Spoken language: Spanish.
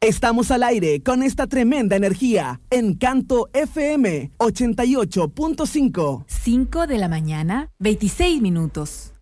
Estamos al aire con esta tremenda energía. Encanto FM 88.5. 5 de la mañana, 26 minutos.